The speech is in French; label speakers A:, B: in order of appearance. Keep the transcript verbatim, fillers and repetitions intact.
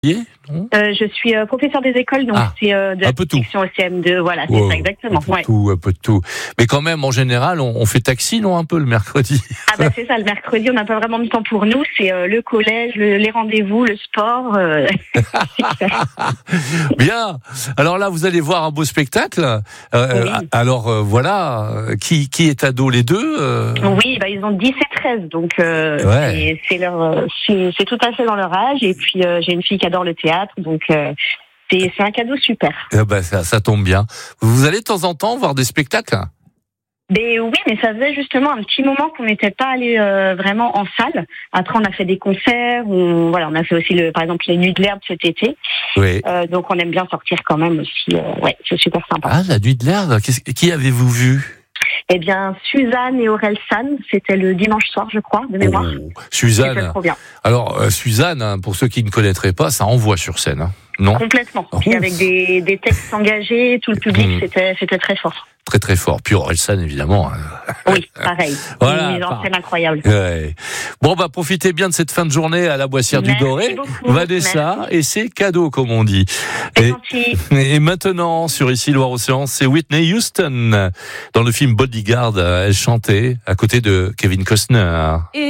A: Non
B: euh, Je suis euh, professeur des écoles, donc
A: ah,
B: c'est euh, de
A: un peu tout.
B: section O C M deux, voilà, c'est
A: oh,
B: ça exactement.
A: Un peu
B: Ouais.
A: tout, un peu de tout. Mais quand même, en général, on, on fait taxi, non, un peu le mercredi.
B: Ah bah c'est ça, le mercredi, on n'a pas vraiment de temps pour nous, c'est euh, le collège, le, les rendez-vous, le sport. Euh...
A: Bien. Alors là, vous allez voir un beau spectacle. Euh,
B: oui.
A: Alors euh, voilà, qui qui est ado, les deux euh...
B: Oui, bah ils ont dix et treize, donc euh,
A: ouais.
B: c'est, c'est leur, euh, c'est, c'est tout à fait dans leur âge. Et puis euh, j'ai une fille qui adore le théâtre, donc euh, c'est, c'est un cadeau super.
A: Eh ben, ça, ça tombe bien. Vous allez de temps en temps voir des spectacles?
B: Mais oui, mais ça faisait justement un petit moment qu'on n'était pas allé euh, vraiment en salle. Après, on a fait des concerts, on, voilà, on a fait aussi le, par exemple les Nuits de l'Herbe cet été.
A: Oui.
B: Euh, donc on aime bien sortir quand même aussi. Euh, ouais, c'est super sympa.
A: Ah, la Nuit de l'Herbe. Qu'est-ce, qui avez-vous vu?
B: Eh bien, Suzanne et Aurel San, c'était le dimanche soir, je crois, de mémoire.
A: Oh, Suzanne.
B: C'était trop bien.
A: Alors, euh, Suzanne, hein, pour ceux qui ne connaîtraient pas, ça envoie sur scène, hein, non?
B: Complètement.
A: Oh.
B: Puis avec des, des textes engagés, tout le public, mmh. c'était, c'était très fort.
A: Très très fort. Puis Orelsan, évidemment.
B: Oui, pareil.
A: Voilà,
B: une mise en scène incroyable.
A: Ouais. Bon, bah profitez bien de cette fin de journée à la Boissière
B: Merci
A: du Doré.
B: beaucoup.
A: Vanessa,
B: Merci.
A: et c'est cadeau, comme on dit.
B: C'est
A: et,
B: gentil.
A: et maintenant, sur Ici Loire-Océan, c'est Whitney Houston. Dans le film Bodyguard, elle chantait à côté de Kevin Costner. Et